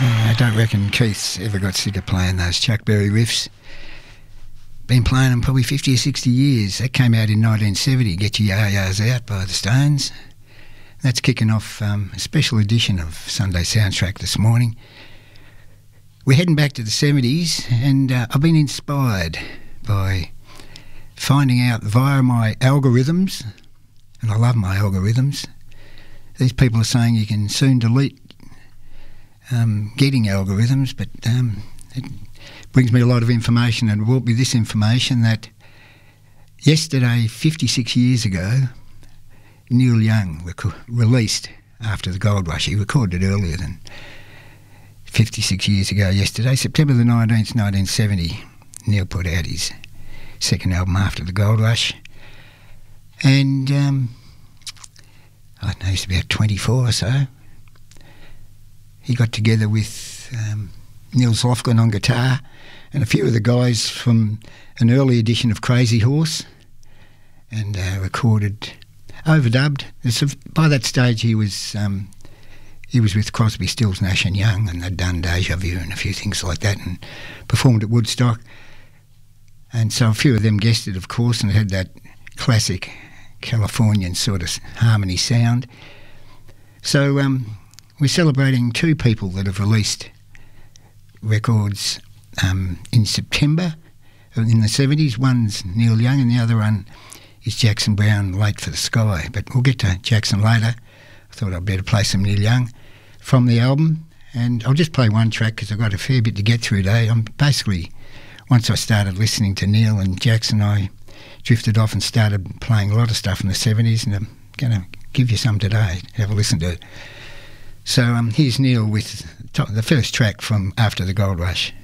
I don't reckon Keith's ever got sick of playing those Chuck Berry riffs. Been playing them probably 50 or 60 years. That came out in 1970, Get Your Ya-Ya's Out by the Stones. That's kicking off a special edition of Sunday Soundtrack this morning. We're heading back to the 70s, and I've been inspired by finding out via my algorithms, and I love my algorithms. These people are saying you can soon delete getting algorithms, but it brings me a lot of information, and it brought me this information that yesterday, 56 years ago, Neil Young released After the Gold Rush. He recorded it earlier than 56 years ago yesterday, September the 19th, 1970. Neil put out his second album, After the Gold Rush. And I don't know, he's about 24 or so. He got together with Nils Lofgren on guitar and a few of the guys from an early edition of Crazy Horse, and recorded, overdubbed. By that stage he was with Crosby, Stills, Nash and Young, and they'd done Deja Vu and a few things like that and performed at Woodstock. And so a few of them guested, of course, and it had that classic Californian sort of harmony sound. So we're celebrating two people that have released records in September in the 70s. One's Neil Young and the other one is Jackson Browne, Late for the Sky. But we'll get to Jackson later. I thought I'd better play some Neil Young from the album. And I'll just play one track because I've got a fair bit to get through today. I'm basically, once I started listening to Neil and Jackson, I drifted off and started playing a lot of stuff in the 70s, and I'm going to give you some today. Have a listen to it. So here's Neil with the first track from After the Gold Rush.